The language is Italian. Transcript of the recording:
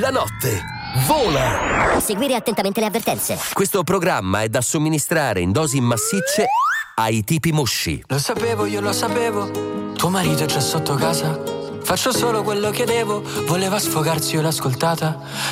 La notte vola. Seguire attentamente le avvertenze. Questo programma è da somministrare in dosi massicce ai tipi mosci. Lo sapevo, io lo sapevo. Tuo marito è già sotto casa. Faccio solo quello che devo. Voleva sfogarsi, io l'ho ascoltata.